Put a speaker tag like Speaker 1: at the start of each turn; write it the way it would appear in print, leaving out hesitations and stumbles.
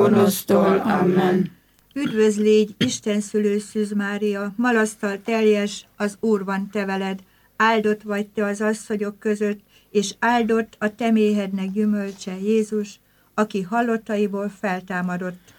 Speaker 1: gonosztól. Amen.
Speaker 2: Üdvözl légy, Isten szülő Szűz Mária, malasztal teljes, az Úr van te veled, áldott vagy te az asszonyok között, és áldott a te méhednek gyümölcse, Jézus, aki halottaiból feltámadott.